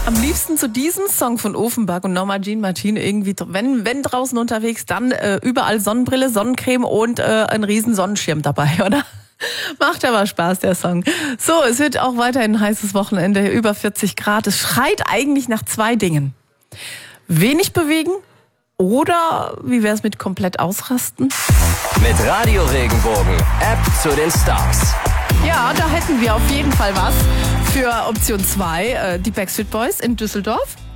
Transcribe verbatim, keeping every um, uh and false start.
Am liebsten zu diesem Song von Offenbach und Norma Jean Martin irgendwie, wenn, wenn draußen unterwegs, dann äh, überall Sonnenbrille, Sonnencreme und äh, ein riesen Sonnenschirm dabei, oder? Macht aber Spaß, der Song. So, es wird auch weiterhin ein heißes Wochenende, über vierzig Grad. Es schreit eigentlich nach zwei Dingen. Wenig bewegen oder wie wär's mit komplett ausrasten? Mit Radio Regenbogen, App zu den Stars. Ja, da hätten wir auf jeden Fall was für Option zwei, äh, die Backstreet Boys in Düsseldorf.